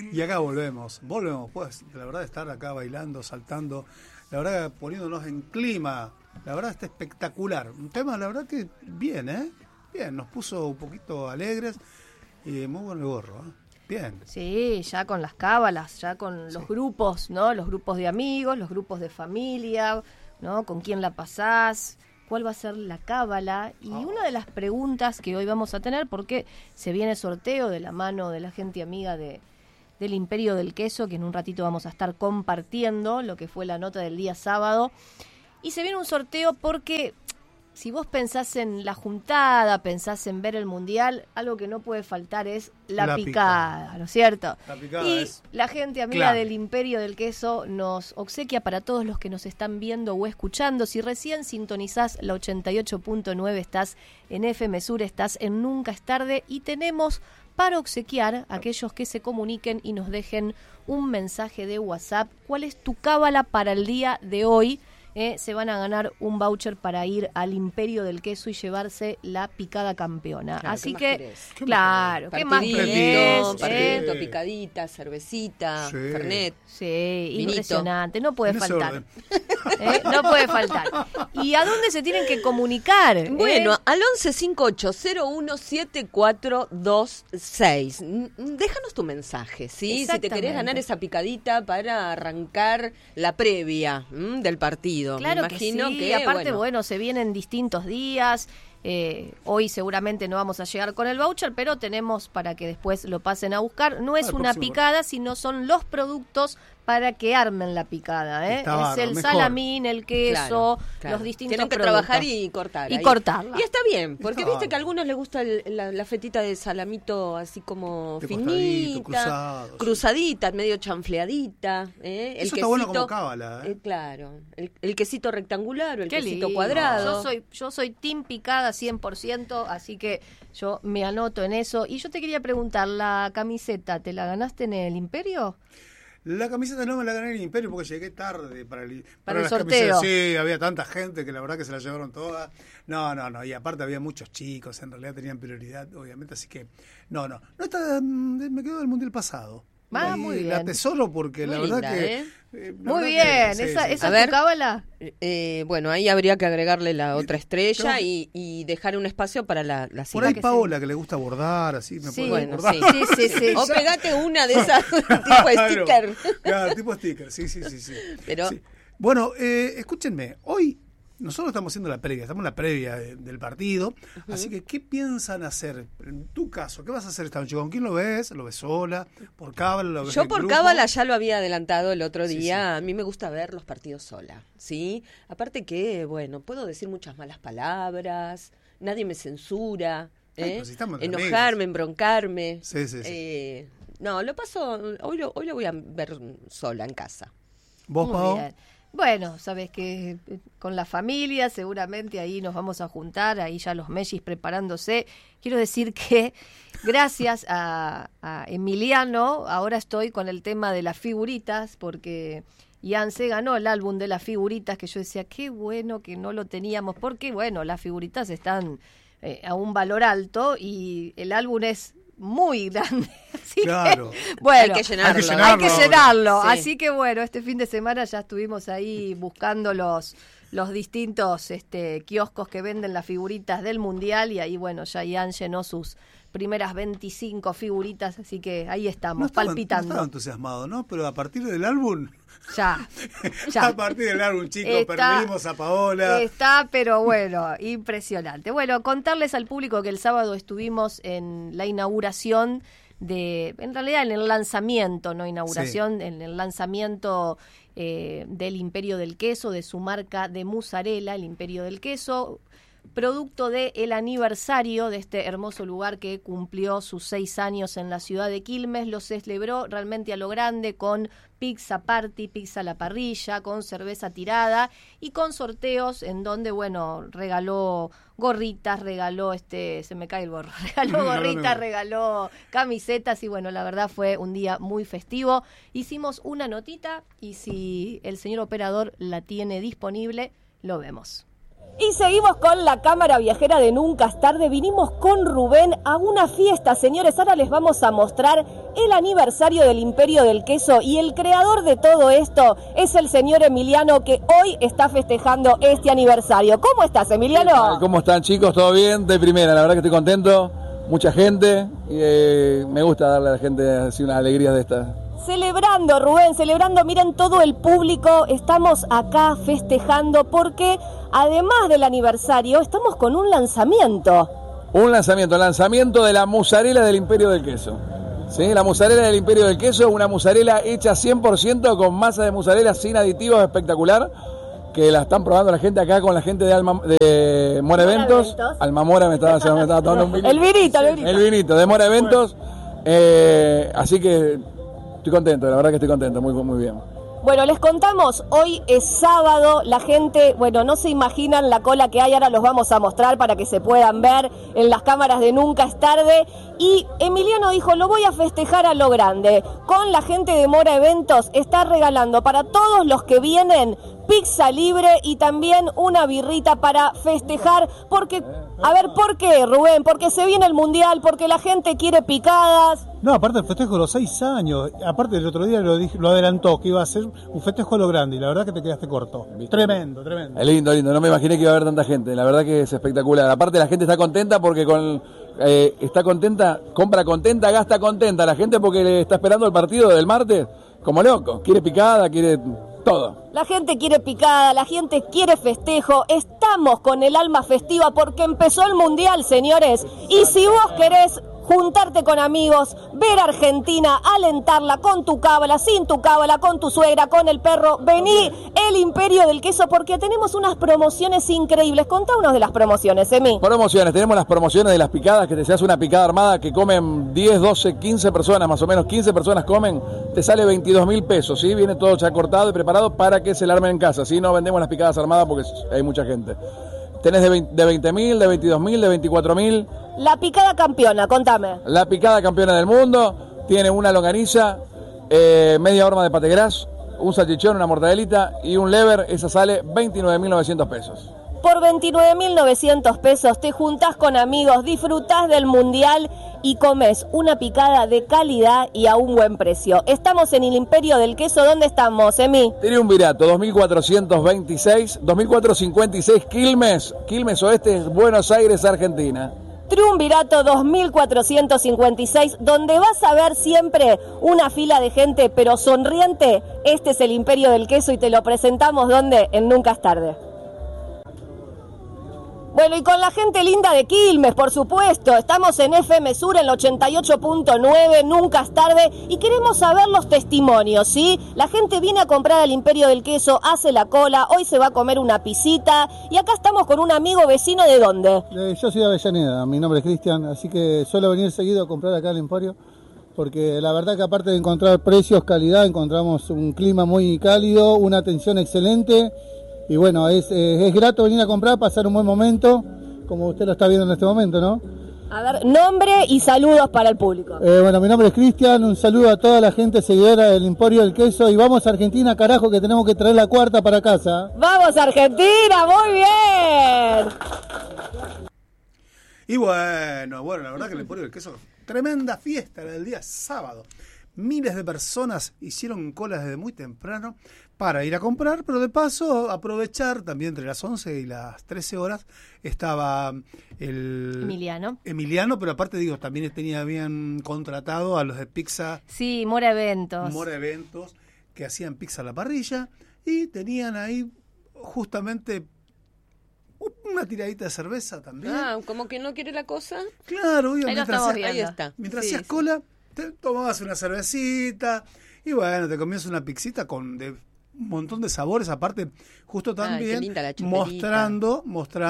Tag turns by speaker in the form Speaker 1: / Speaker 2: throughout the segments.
Speaker 1: Y acá volvemos, pues, la verdad, estar acá bailando, saltando, la verdad, poniéndonos en clima, la verdad, está espectacular. Un tema, la verdad, que bien, bien, nos puso un poquito alegres y muy bueno el gorro, bien.
Speaker 2: Sí, ya con las cábalas, ya con los grupos, ¿no? Los grupos de amigos, los grupos de familia, ¿no? ¿Con quién la pasás? ¿Cuál va a ser la cábala? Y una de las preguntas que hoy vamos a tener, porque se viene sorteo de la mano de la gente amiga del Imperio del Queso, que en un ratito vamos a estar compartiendo lo que fue la nota del día sábado. Y se viene un sorteo porque si vos pensás en la juntada, pensás en ver el mundial, algo que no puede faltar es la picada, ¿no es cierto?
Speaker 1: La picada
Speaker 2: y
Speaker 1: es
Speaker 2: la gente amiga del Imperio del Queso nos obsequia para todos los que nos están viendo o escuchando. Si recién sintonizás la 88.9, estás en FM Sur, estás en Nunca es Tarde, y tenemos para obsequiar a aquellos que se comuniquen y nos dejen un mensaje de WhatsApp. ¿Cuál es tu cábala para el día de hoy? Se van a ganar un voucher para ir al Imperio del Queso y llevarse la picada campeona.
Speaker 3: Claro,
Speaker 2: así
Speaker 3: ¿qué
Speaker 2: que,
Speaker 3: más
Speaker 2: claro, ¿qué más querés?
Speaker 3: Partidito, picadita, cervecita, fernet.
Speaker 2: Sí,
Speaker 3: vinito.
Speaker 2: Impresionante, no puede faltar. No puede faltar. ¿Y a dónde se tienen que comunicar?
Speaker 3: Bueno, al 1158-0174226. Déjanos tu mensaje, ¿sí? Si te querés ganar esa picadita para arrancar la previa del partido.
Speaker 2: Claro,
Speaker 3: me imagino
Speaker 2: que sí.
Speaker 3: Que,
Speaker 2: aparte, bueno, se vienen distintos días. Hoy seguramente no vamos a llegar con el voucher, pero tenemos para que después lo pasen a buscar. No es una picada, sino son los productos para que armen la picada. Es el salamín, el queso, los distintos
Speaker 3: Tienen que
Speaker 2: productos.
Speaker 3: trabajar y cortar.
Speaker 2: Y cortarla.
Speaker 3: Y está bien, porque viste que a algunos les gusta la fetita de salamito así como finita, cruzadita, medio chanfleadita. El
Speaker 1: Eso
Speaker 3: quesito,
Speaker 1: está bueno como cábala.
Speaker 3: Claro, el quesito rectangular o el quesito cuadrado.
Speaker 2: Yo soy team picada 100%, así que yo me anoto en eso. Y yo te quería preguntar, ¿la camiseta te la ganaste en el Imperio?
Speaker 1: La camiseta no me la gané en el Imperio porque llegué tarde para el
Speaker 2: sorteo.
Speaker 1: Camisetas. Sí, había tanta gente que la verdad que se la llevaron todas. No, y aparte había muchos chicos, en realidad tenían prioridad, obviamente, así que no está, me quedo del Mundial pasado.
Speaker 2: Muy bien.
Speaker 1: La atesoro porque
Speaker 3: muy
Speaker 1: la verdad
Speaker 3: linda,
Speaker 1: que...
Speaker 2: muy bien, ¿esa es tu cábala?
Speaker 3: Bueno, ahí habría que agregarle la otra estrella y dejar un espacio para la siguiente.
Speaker 1: Por ahí Paola, que le gusta bordar, así me puede bordar.
Speaker 2: Sí.
Speaker 3: O pegate una de esas tipo sticker.
Speaker 1: Claro, tipo sticker, sí.
Speaker 3: Pero...
Speaker 1: Sí. Bueno, escúchenme, hoy nosotros estamos haciendo la previa, estamos en la previa del partido, así que ¿qué piensan hacer? En tu caso, ¿qué vas a hacer esta noche? ¿Con quién lo ves? ¿Lo ves sola? ¿Por cábala? ¿Lo ves
Speaker 3: Yo
Speaker 1: en
Speaker 3: por
Speaker 1: grupo?
Speaker 3: cábala ya lo había adelantado el otro día.
Speaker 1: Sí.
Speaker 3: A mí me gusta ver los partidos sola, ¿sí? Aparte que, bueno, puedo decir muchas malas palabras, nadie me censura,
Speaker 1: Si
Speaker 3: enojarme, embroncarme.
Speaker 1: Sí.
Speaker 3: No, lo paso, hoy lo voy a ver sola en casa.
Speaker 1: ¿Vos, Pau?
Speaker 2: Bueno, sabes que con la familia seguramente ahí nos vamos a juntar, ahí ya los mellis preparándose. Quiero decir que gracias a Emiliano, ahora estoy con el tema de las figuritas, porque Ian se ganó el álbum de las figuritas, que yo decía, qué bueno que no lo teníamos, porque bueno, las figuritas están a un valor alto y el álbum es muy grande, así
Speaker 1: claro.
Speaker 2: que, bueno,
Speaker 3: hay que
Speaker 2: llenarlo.
Speaker 3: Sí.
Speaker 2: Así que bueno, este fin de semana ya estuvimos ahí buscando los distintos kioscos que venden las figuritas del Mundial, y ahí bueno, ya Ian llenó sus primeras 25 figuritas, así que ahí estamos, palpitando.
Speaker 1: No estaba entusiasmado, ¿no? Pero a partir del álbum...
Speaker 2: Ya.
Speaker 1: A partir del álbum, chicos, perdimos a Paola.
Speaker 2: Está, pero bueno, impresionante. Bueno, contarles al público que el sábado estuvimos en la inauguración en realidad en el lanzamiento, no inauguración, en el lanzamiento del Imperio del Queso, de su marca de mozzarella, el Imperio del Queso, producto del aniversario de este hermoso lugar que cumplió sus 6 años en la ciudad de Quilmes. Lo celebró realmente a lo grande con pizza party, pizza a la parrilla, con cerveza tirada y con sorteos en donde, bueno, regaló gorritas, regaló se me cae el gorro, regaló gorritas, regaló camisetas y bueno, la verdad fue un día muy festivo. Hicimos una notita y si el señor operador la tiene disponible, lo vemos. Y seguimos con la cámara viajera de Nunca es Tarde. Vinimos con Rubén a una fiesta, señores. Ahora les vamos a mostrar el aniversario del Imperio del Queso. Y el creador de todo esto es el señor Emiliano, que hoy está festejando este aniversario. ¿Cómo estás, Emiliano?
Speaker 4: ¿Cómo están, chicos? ¿Todo bien? De primera, la verdad que estoy contento. Mucha gente. Me gusta darle a la gente así unas alegrías de estas.
Speaker 2: Celebrando, Rubén, celebrando, miren todo el público, estamos acá festejando porque además del aniversario estamos con un lanzamiento.
Speaker 4: Un lanzamiento de la mozzarella del Imperio del Queso. ¿Sí? La mozzarella del Imperio del Queso, una mozzarella hecha 100% con masa de mozzarella sin aditivos, espectacular, que la están probando la gente acá con la gente de Mora Eventos. Almamora me estaba tomando un vinito. El vinito de Mora Eventos. Así que estoy contento, la verdad que estoy contento, muy bien.
Speaker 2: Bueno, les contamos, hoy es sábado, la gente, no se imaginan la cola que hay, ahora los vamos a mostrar para que se puedan ver en las cámaras de Nunca es Tarde. Y Emiliano dijo, lo voy a festejar a lo grande. Con la gente de Mora Eventos está regalando para todos los que vienen pizza libre y también una birrita para festejar. Porque, a ver, ¿por qué, Rubén? Porque se viene el Mundial, porque la gente quiere picadas.
Speaker 1: No, aparte del festejo de los 6 años, aparte el otro día lo adelantó, que iba a ser un festejo a lo grande, y la verdad que te quedaste corto. Tremendo.
Speaker 4: Es lindo, no me imaginé que iba a haber tanta gente, la verdad que es espectacular. Aparte la gente está contenta porque está contenta, compra contenta, gasta contenta la gente porque le está esperando el partido del martes como loco, quiere picada, quiere todo.
Speaker 2: La gente quiere picada, la gente quiere festejo, estamos con el alma festiva porque empezó el Mundial, señores, y si vos querés juntarte con amigos, ver a Argentina, alentarla con tu cábala, sin tu cábala, con tu suegra, con el perro, vení el Imperio del Queso porque tenemos unas promociones increíbles. Contanos de las promociones, Emi.
Speaker 4: Tenemos las promociones de las picadas, que te hace una picada armada que comen 10, 12, 15 personas, más o menos 15 personas comen, te sale 22.000 pesos, ¿sí? Viene todo ya cortado y preparado para que se la armen en casa, ¿sí? No vendemos las picadas armadas porque hay mucha gente. Tenés de 20.000, de 22.000, de 24.000.
Speaker 2: La picada campeona, contame.
Speaker 4: La picada campeona del mundo, tiene una longaniza, media horma de pate gras, un salchichón, una mortadelita y un lever, esa sale 29.900 pesos.
Speaker 2: Por 29.900 pesos te juntás con amigos, disfrutás del Mundial y comes una picada de calidad y a un buen precio. Estamos en el Imperio del Queso. ¿Dónde estamos, Emi?
Speaker 4: Triunvirato, 2456 Quilmes Oeste, Buenos Aires, Argentina.
Speaker 2: Triunvirato 2456, donde vas a ver siempre una fila de gente, pero sonriente. Este es el Imperio del Queso y te lo presentamos, ¿dónde? En Nunca es Tarde. Bueno, y con la gente linda de Quilmes, por supuesto. Estamos en FM Sur, en el 88.9, Nunca es Tarde, y queremos saber los testimonios, ¿sí? La gente viene a comprar al Imperio del Queso, hace la cola, hoy se va a comer una pisita, y acá estamos con un amigo vecino, ¿de dónde?
Speaker 5: Yo soy de Avellaneda, mi nombre es Cristian, así que suelo venir seguido a comprar acá al Emporio, porque la verdad que aparte de encontrar precios, calidad, encontramos un clima muy cálido, una atención excelente. Y bueno, es grato venir a comprar, pasar un buen momento, como usted lo está viendo en este momento, ¿no?
Speaker 2: A ver, nombre y saludos para el público.
Speaker 5: Bueno, mi nombre es Cristian, un saludo a toda la gente seguidora del Emporio del Queso y vamos a Argentina, carajo, que tenemos que traer la cuarta para casa.
Speaker 2: ¡Vamos Argentina! ¡Muy bien!
Speaker 1: Y bueno, la verdad que el Emporio del Queso, tremenda fiesta del día sábado. Miles de personas hicieron colas desde muy temprano para ir a comprar, pero de paso aprovechar también entre las 11 y las 13 horas estaba el Emiliano, pero aparte también habían contratado a los de pizza.
Speaker 2: Sí, Mora Eventos,
Speaker 1: que hacían pizza a la parrilla y tenían ahí justamente una tiradita de cerveza también.
Speaker 3: ¿Como que no quiere la cosa?
Speaker 1: Claro,
Speaker 3: ahí está.
Speaker 1: Mientras hacías cola, te tomabas una cervecita y te comías una pixita de un montón de sabores, aparte justo también mostrando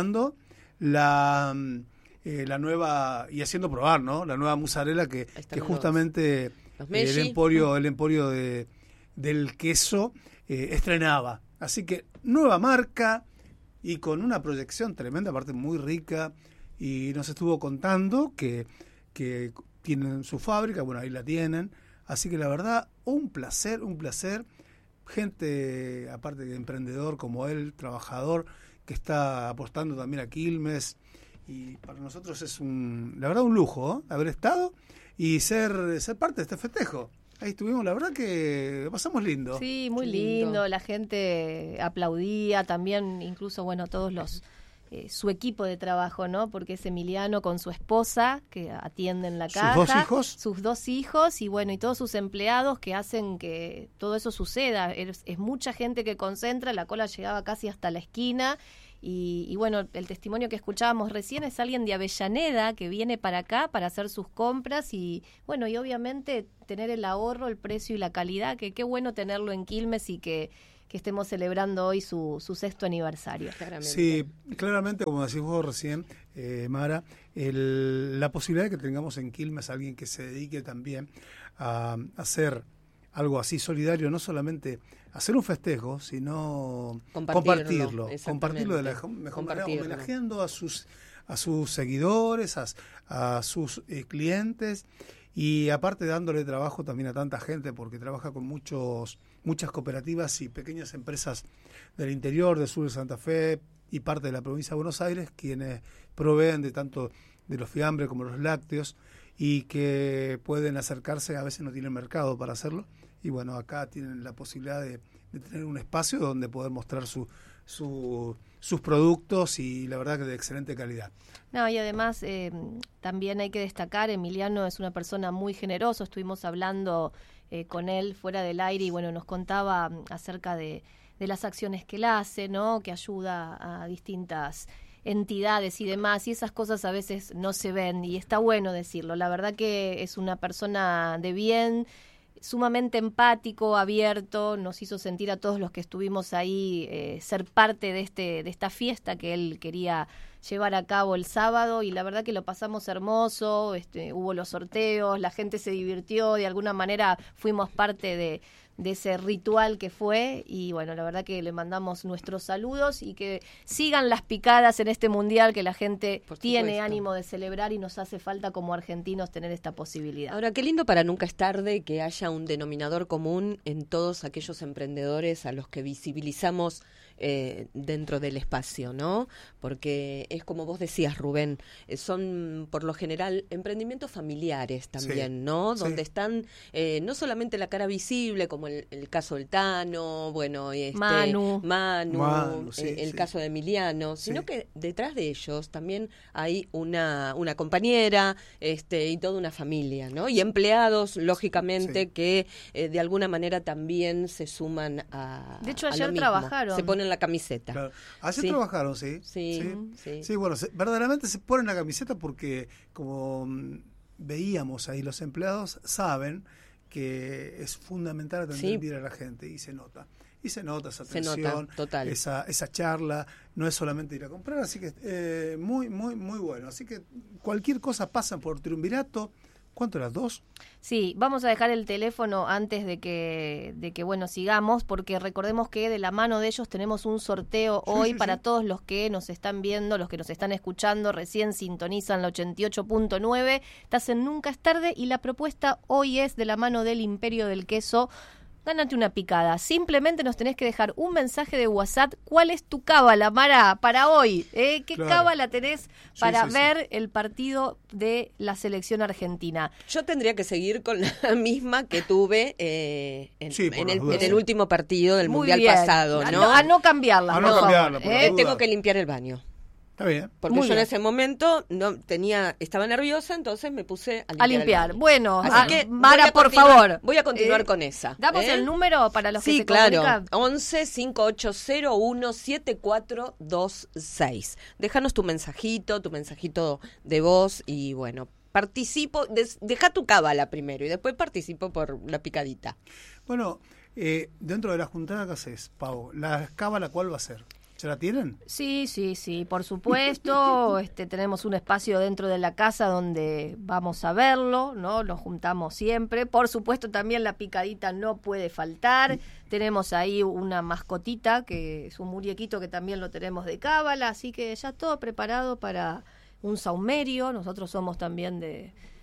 Speaker 1: la nueva, y haciendo probar, ¿no? La nueva mozzarella que justamente el emporio del queso estrenaba. Así que nueva marca y con una proyección tremenda, aparte muy rica, y nos estuvo contando que tienen su fábrica, ahí la tienen, así que la verdad, un placer, gente, aparte de emprendedor como él, trabajador, que está apostando también a Quilmes, y para nosotros es la verdad un lujo, ¿eh? Haber estado y ser parte de este festejo. Ahí estuvimos, la verdad que lo pasamos lindo.
Speaker 2: Sí, muy lindo, la gente aplaudía también, incluso, bueno, todos su equipo de trabajo, ¿no? Porque es Emiliano con su esposa, que atienden la caja. Sus dos hijos, y bueno, y todos sus empleados que hacen que todo eso suceda. Es mucha gente que concentra, la cola llegaba casi hasta la esquina. Y bueno, el testimonio que escuchábamos recién es alguien de Avellaneda que viene para acá para hacer sus compras y bueno, y obviamente tener el ahorro, el precio y la calidad, que qué bueno tenerlo en Quilmes y que estemos celebrando hoy su 6º aniversario.
Speaker 1: Claramente. Sí, claramente, como decís vos recién, Mara, la posibilidad de que tengamos en Quilmes a alguien que se dedique también a hacer algo así solidario, no solamente hacer un festejo, sino compartirlo de la mejor manera, homenajeando a sus seguidores, a sus clientes, y aparte dándole trabajo también a tanta gente, porque trabaja con muchas cooperativas y pequeñas empresas del interior, del sur de Santa Fe y parte de la provincia de Buenos Aires, quienes proveen de tanto de los fiambres como los lácteos, y que pueden acercarse, a veces no tienen mercado para hacerlo, y bueno, acá tienen la posibilidad de tener un espacio donde poder mostrar sus productos, y la verdad que de excelente calidad.
Speaker 2: No, y además también hay que destacar, Emiliano es una persona muy generosa, estuvimos hablando con él fuera del aire y bueno, nos contaba acerca de las acciones que él hace, ¿no? Que ayuda a distintas entidades y demás, y esas cosas a veces no se ven y está bueno decirlo. La verdad que es una persona de bien, sumamente empático, abierto, nos hizo sentir a todos los que estuvimos ahí ser parte de esta fiesta que él quería llevar a cabo el sábado, y la verdad que lo pasamos hermoso, hubo los sorteos, la gente se divirtió, de alguna manera fuimos parte de ese ritual que fue, y bueno, la verdad que le mandamos nuestros saludos y que sigan las picadas en este mundial, que la gente tiene ánimo de celebrar y nos hace falta como argentinos tener esta posibilidad.
Speaker 3: Ahora, qué lindo para nunca es tarde que haya un denominador común en todos aquellos emprendedores a los que visibilizamos dentro del espacio, ¿no? Porque es como vos decías, Rubén, son por lo general emprendimientos familiares también, sí, ¿no? Sí. Donde están no solamente la cara visible, como el caso del Tano, bueno, Manu, sí, el caso de Emiliano, sino que detrás de ellos también hay una compañera y toda una familia, ¿no? Y empleados, lógicamente, que de alguna manera también se suman a
Speaker 2: De hecho, ayer trabajaron.
Speaker 3: Se ponen la camiseta.
Speaker 1: Claro. Ayer trabajaron, sí. Sí, bueno, verdaderamente se ponen la camiseta porque, como veíamos ahí, los empleados saben que es fundamental atender a la gente, y se nota. Y se nota esa atención, esa charla, no es solamente ir a comprar, así que muy, muy, muy bueno. Así que cualquier cosa pasa por Triunvirato. ¿Cuánto eran? ¿2?
Speaker 2: Sí, vamos a dejar el teléfono antes de que bueno, sigamos, porque recordemos que de la mano de ellos tenemos un sorteo hoy para todos los que nos están viendo, los que nos están escuchando, recién sintonizan la 88.9, estás en Nunca es Tarde, y la propuesta hoy es de la mano del Imperio del Queso. Gánate una picada. Simplemente nos tenés que dejar un mensaje de WhatsApp. ¿Cuál es tu cábala, Mara, para hoy? ¿Qué cábala tenés para ver el partido de la selección argentina?
Speaker 3: Yo tendría que seguir con la misma que tuve en el último partido del Mundial pasado, ¿no?
Speaker 2: A no cambiarla.
Speaker 3: Tengo que limpiar el baño.
Speaker 1: Está bien.
Speaker 3: Porque yo en ese momento estaba nerviosa, entonces me puse a limpiar.
Speaker 2: Bueno, así que Mara, por favor.
Speaker 3: Voy a continuar con esa.
Speaker 2: ¿Damos el número para los que se
Speaker 3: comunican? Sí, claro. 11-5801-7426. Déjanos tu mensajito de voz y bueno, participo. Deja tu cábala primero y después participo por la picadita.
Speaker 1: Bueno, dentro de la juntada que haces, Pau, ¿la cábala cuál va a ser? ¿Se la tienen?
Speaker 2: Sí, por supuesto. Tenemos un espacio dentro de la casa donde vamos a verlo, ¿no? Nos juntamos siempre. Por supuesto, también la picadita no puede faltar. Tenemos ahí una mascotita, que es un muñequito que también lo tenemos de cábala, así que ya todo preparado para un saumerio. Nosotros somos también de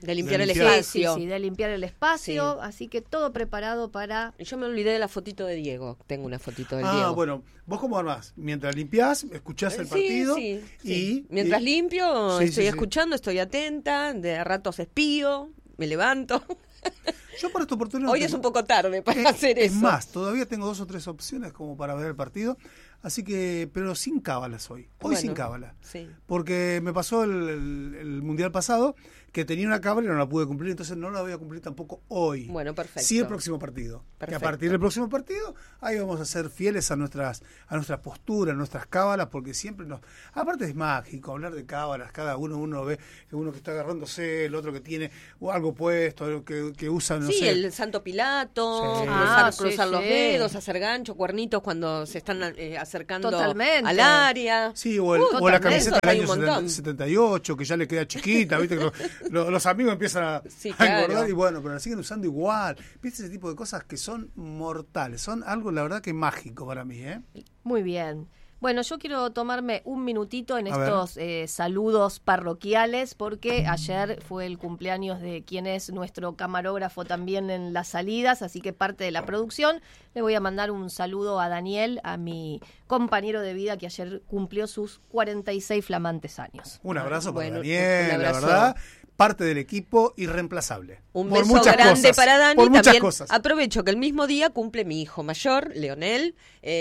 Speaker 3: De limpiar el
Speaker 1: limpiar.
Speaker 3: espacio.
Speaker 2: Sí, de limpiar el espacio,
Speaker 3: Sí.
Speaker 2: así que todo preparado para...
Speaker 3: Yo me olvidé de la fotito de Diego. Tengo una fotito de Diego.
Speaker 1: Bueno, ¿vos cómo armás? Mientras limpiás, escuchás el partido
Speaker 3: Sí.
Speaker 1: y...
Speaker 3: Mientras limpio,
Speaker 1: Sí,
Speaker 3: estoy
Speaker 1: sí, sí.
Speaker 3: escuchando, estoy atenta, de ratos espío, me levanto.
Speaker 1: Yo para esta oportunidad...
Speaker 3: Hoy es un poco tarde para hacer
Speaker 1: Es
Speaker 3: eso.
Speaker 1: más, todavía tengo 2 o 3 opciones como para ver el partido, así que, pero sin cábalas hoy. Hoy
Speaker 3: Bueno,
Speaker 1: sin cábala.
Speaker 3: sí.
Speaker 1: Porque me pasó el Mundial pasado que tenía una cábala y no la pude cumplir, entonces no la voy a cumplir tampoco hoy.
Speaker 3: Bueno, perfecto.
Speaker 1: Sí el próximo partido. Que a
Speaker 3: Perfecto.
Speaker 1: partir del próximo partido, ahí vamos a ser fieles a nuestra postura, a nuestras cábalas, porque siempre nos... Aparte es mágico hablar de cábalas, cada uno ve uno que está agarrándose, el otro que tiene algo puesto, algo que usa, no
Speaker 3: Sí,
Speaker 1: sé.
Speaker 3: el Santo Pilato,
Speaker 1: Sí.
Speaker 3: cruzar
Speaker 2: Sí,
Speaker 3: los
Speaker 2: sí.
Speaker 3: dedos, hacer gancho, cuernitos cuando se están acercando
Speaker 2: Totalmente.
Speaker 3: al área.
Speaker 1: Sí, o la
Speaker 3: Totalmente.
Speaker 1: camiseta del
Speaker 3: Hay
Speaker 1: año
Speaker 3: un montón.
Speaker 1: 78, que ya le queda chiquita, ¿viste? Que los amigos empiezan a
Speaker 3: Sí, claro.
Speaker 1: engordar y bueno, pero la siguen usando igual. ¿Viste ese tipo de cosas que son mortales? Son algo, la verdad, que mágico para mí, ¿eh?
Speaker 2: Muy bien. Bueno, yo quiero tomarme un minutito en
Speaker 1: A ver.
Speaker 2: estos saludos parroquiales porque ayer fue el cumpleaños de quien es nuestro camarógrafo también en las salidas, así que parte de la producción. Le voy a mandar un saludo a Daniel, a mi compañero de vida que ayer cumplió sus 46 flamantes años.
Speaker 1: Un abrazo para
Speaker 3: Bueno,
Speaker 1: Daniel,
Speaker 3: un abrazo.
Speaker 1: la verdad. Parte del equipo irreemplazable.
Speaker 3: Un
Speaker 1: Por
Speaker 3: beso
Speaker 1: muchas
Speaker 3: grande
Speaker 1: cosas,
Speaker 3: para Dani.
Speaker 1: Por muchas
Speaker 3: También
Speaker 1: cosas.
Speaker 3: aprovecho que el mismo día cumple mi hijo mayor, Leonel,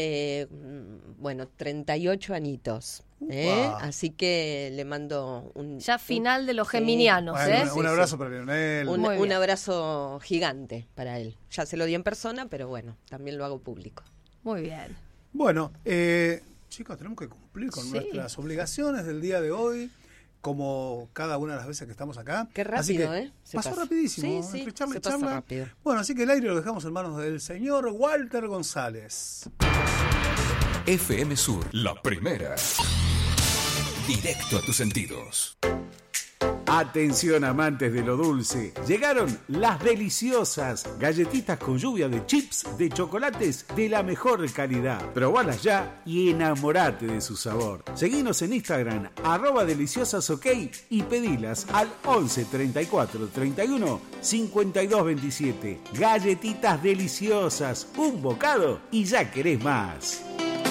Speaker 3: 38 añitos.
Speaker 1: Upa.
Speaker 3: Así que le mando un...
Speaker 2: Ya final de los
Speaker 3: Sí.
Speaker 2: geminianos,
Speaker 1: Bueno, un
Speaker 3: Sí,
Speaker 1: abrazo
Speaker 3: sí.
Speaker 1: para Leonel.
Speaker 3: Un,
Speaker 2: Muy
Speaker 3: un
Speaker 2: bien.
Speaker 3: abrazo gigante para él. Ya se lo di en persona, pero bueno, también lo hago público.
Speaker 2: Muy bien.
Speaker 1: Bueno, chicos, tenemos que cumplir con
Speaker 2: Sí.
Speaker 1: nuestras obligaciones del día de hoy, como cada una de las veces que estamos acá.
Speaker 3: Qué
Speaker 1: Así
Speaker 3: rápido,
Speaker 1: que
Speaker 3: ¿eh? Se
Speaker 1: pasó
Speaker 3: pasa.
Speaker 1: rapidísimo.
Speaker 3: Sí, sí,
Speaker 1: entre charla y
Speaker 3: se pasa
Speaker 1: charla.
Speaker 3: rápido.
Speaker 1: Bueno, así que el aire lo dejamos en manos del señor Walter González.
Speaker 6: FM Sur, la primera. Directo a tus sentidos.
Speaker 7: Atención amantes de lo dulce, llegaron las deliciosas galletitas con lluvia de chips de chocolates de la mejor calidad. Probalas ya y enamorate de su sabor. Seguinos en Instagram @deliciosasok y pedilas al 11 34 31 52 27. Galletitas deliciosas, un bocado y ya querés más.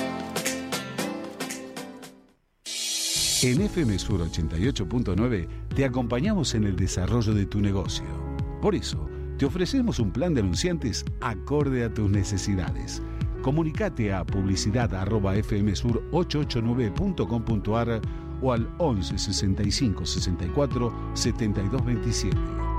Speaker 8: En FM Sur 88.9 te acompañamos en el desarrollo de tu negocio. Por eso, te ofrecemos un plan de anunciantes acorde a tus necesidades. Comunicate a publicidad@fmsur889.com.ar o al 11 65 64 72 27.